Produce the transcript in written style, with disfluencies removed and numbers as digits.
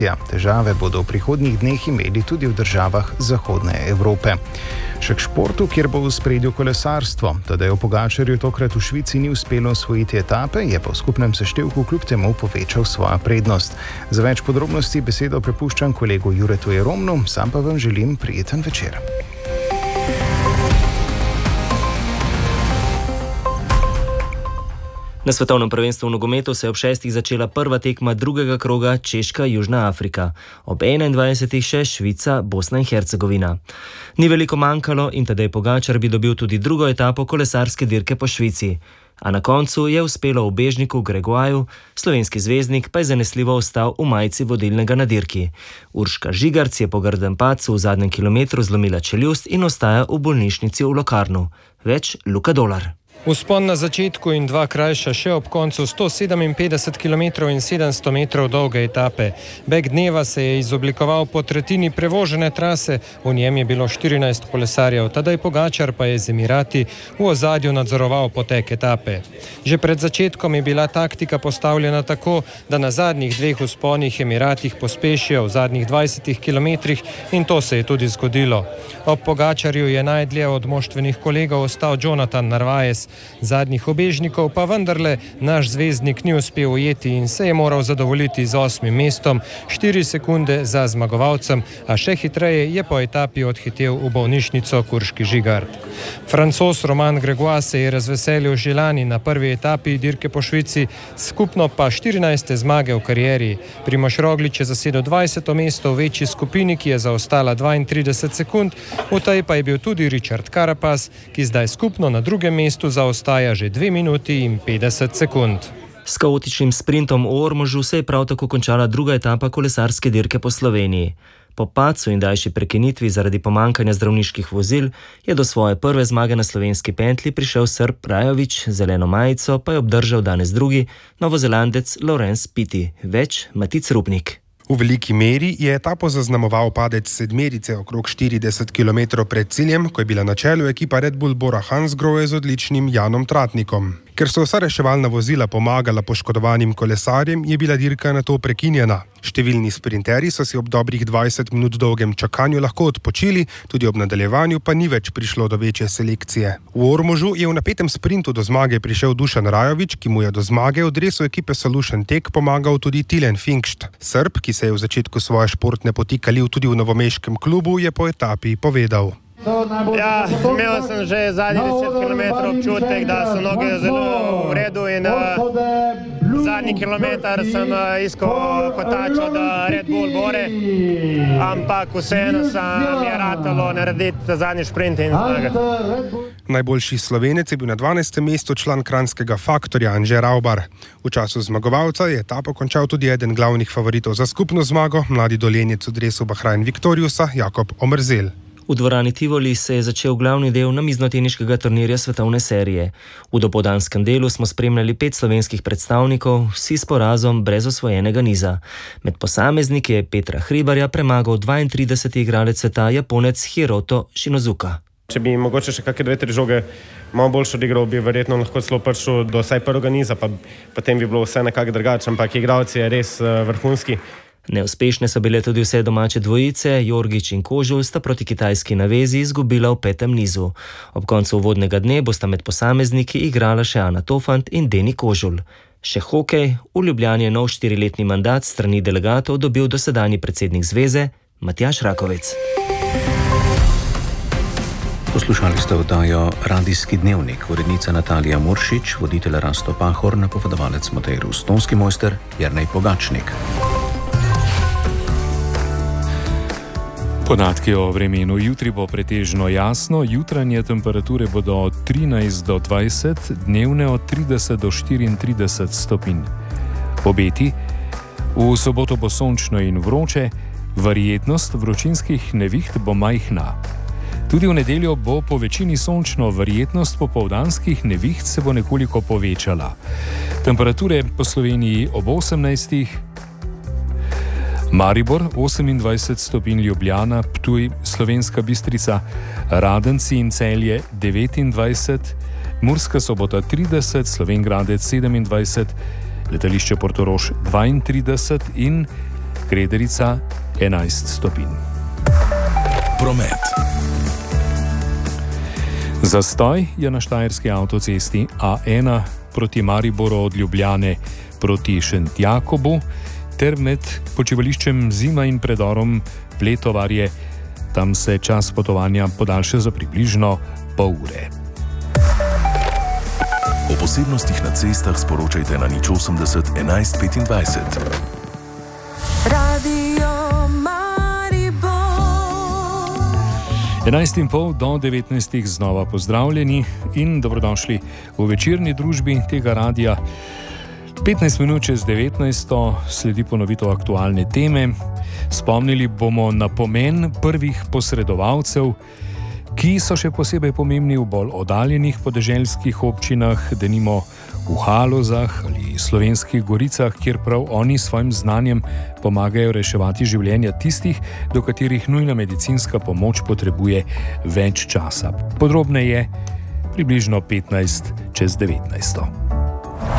Ja, težave bodo v prihodnjih dneh imeli tudi v državah Zahodne Evrope. Še k športu, kjer bo v ospredju kolesarstvo. Tadeju Pogačarju tokrat v Švici ni uspelo osvojiti etape, je pa v skupnem seštevku kljub temu povečal svojo prednost. Za več podrobnosti besedo prepuščam kolegu Juretu Jeromnu, sam pa vam želim prijeten večer. Na svetovnem prvenstvu v nogometu se je ob 6. začela prva tekma drugega kroga Češka-Južna Afrika. Ob 21. še Švica, Bosna in Hercegovina. Ni veliko manjkalo in Tadej Pogačar bi dobil tudi drugo etapo kolesarske dirke po Švici. A na koncu je uspelo ubežniku Gregoaju, slovenski zvezdnik pa je zanesljivo ostal v majici vodilnega na dirki. Urška Žigarc je po grdem padcu v zadnjem kilometru zlomila čeljust in ostaja v bolnišnici v Locarnu. Več Luka Dolar. Vzpon na začetku in dva krajša še ob koncu 157 km in 700 metrov dolge etape. Beg dneva se je izoblikoval po tretjini prevožene trase, v njem je bilo 14 kolesarjev, Tadej Pogačar pa je z Emirati v ozadju nadzoroval potek etape. Že pred začetkom je bila taktika postavljena tako, da na zadnjih dveh vzponih Emiratih pospešijo v zadnjih 20 km in to se je tudi zgodilo. Ob Pogačarju je najdlje od moštvenih kolegov ostal Jonathan Narvaez. Zadnjih obežnikov pa vendarle naš zvezdnik ni uspel ujeti in se je moral zadovoljiti z 8. mestom, 4 sekunde za zmagovalcem, a še hitreje je po etapi odhitel v bolnišnico Urški Žigart. Francoz Romain Gregoire se je razveselil že lani na prvi etapi dirke po Švici, skupno pa 14. zmage v karieri. Primož Roglič je zasedel 20. mesto v večji skupini, ki je zaostala 32 sekund, v tej pa je bil tudi Richard Carapaz, ki zdaj skupno na drugem mestu zaostaja že 2 minuti in 50 sekund. S kaotičnim sprintom v Ormožu se je prav tako končala druga etapa kolesarske dirke po Sloveniji. Po padcu in daljši prekinitvi zaradi pomanjkanja zdravniških vozil je do svoje prve zmage na slovenski pentlji prišel Srb Rajović, zeleno majico pa je obdržal danes drugi, Novozelandec Lorenz Pitti. Več Matic Rupnik. V veliki meri je etapo zaznamoval padec sedmerice okrog 40 km pred ciljem, ko je bila na čelu ekipa Red Bull Bora Hansgrohe z odličnim Janom Tratnikom. Ker so vsa reševalna vozila pomagala poškodovanim kolesarjem, je bila dirka nato prekinjena. Številni sprinterji so si ob dobrih 20 minut dolgem čakanju lahko odpočili, tudi ob nadaljevanju pa ni več prišlo do večje selekcije. V Ormožu je v napetem sprintu do zmage prišel Dušan Rajović, ki mu je do zmage v dresu ekipe Solution Tech pomagal tudi Tilen Finkst. Srb, ki se je v začetku svoje športne poti kalil tudi v novomeškem klubu, je po etapi povedal. Ja, imel sem že zadnjih 10 km občutek, da so noge zelo v redu in zadnji kilometer sem iskal kotač od Red Bull Bore, ampak vseeno sem je ratalo narediti zadnji šprint in zmagati. Najboljši Slovenec je bil na 12. mestu član kranjskega Faktorja Anže Ravbar. V času zmagovalca je etapo končal tudi eden glavnih favoritov za skupno zmago, mladi Dolenjec v dresu Bahrain Victoriusa Jakob Omerzel. V dvorani Tivoli se je začel glavni del namiznoteniškega turnirja svetovne serije. V dopoldanskem delu smo spremljali 5 slovenskih predstavnikov, vsi s porazom brez osvojenega niza. Med posamezniki je Petra Hribarja premagal 32. igralec sveta, Japonec Hiroto Shinozuka. Če bi mogoče še kakšne 2-3 žoge malo boljše odigral, bi verjetno lahko celo prišel do vsaj prvega niza, pa potem bi bilo vse nekako drugače, ampak igralec je res vrhunski. Neuspešne so bile tudi vse domače dvojice, Jorgič in Kožul sta proti kitajski navezi izgubila v 5. nizu. Ob koncu uvodnega dne bosta med posamezniki igrala še Ana Tofant in Deni Kožul. Še hokej, v Ljubljani je nov 4-letni mandat strani delegatov dobil dosedanji predsednik zveze Matjaž Rakovec. Poslušali ste oddajo Radijski dnevnik, urednica Natalija Muršič, voditelj Rasto Pahor, napovedovalec Matej Rus, tonski mojster Jernej Pogačnik. Podatki o vremenu. Jutri bo pretežno jasno, jutranje temperature bodo od 13 do 20, dnevne od 30 do 34 stopinj. Obeti. V soboto bo sončno in vroče, verjetnost vročinskih neviht bo majhna. Tudi v nedeljo bo po večini sončno, verjetnost popoldanskih neviht se bo nekoliko povečala. Temperature po Sloveniji ob 18. Maribor 28 stopinj, Ljubljana, Ptuj, Slovenska Bistrica, Radenci in Celje 29, Murska Sobota 30, Slovenj Gradec 27, letališče Portorož 32 in Grederica 11 stopinj. Promet. Zastoj je na štajerski avtocesti A1 proti Mariboru od Ljubljane proti Šentjakobu ter med počivališčem Zima in predorom Pletovarje. Tam se čas potovanja podaljša za približno pol ure. O posebnostih na cestah sporočajte na 080 11 25. Radio Maribor. 11:30 do 19. znova pozdravljeni in dobrodošli v večerni družbi tega radia. 15 minut čez 19. sledi ponovitev aktualne teme. Spomnili bomo na pomen prvih posredovalcev, ki so še posebej pomembni v bolj oddaljenih podeželskih občinah, denimo v Halozah ali Slovenskih Goricah, kjer prav oni s svojim znanjem pomagajo reševati življenja tistih, do katerih nujna medicinska pomoč potrebuje več časa. Podrobneje približno 15 čez 19.